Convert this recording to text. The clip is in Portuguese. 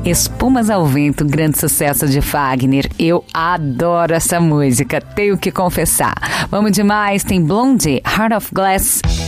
Espumas ao Vento, grande sucesso de Fagner. Eu adoro essa música, tenho que confessar. Vamos demais, tem Blondie, Heart of Glass.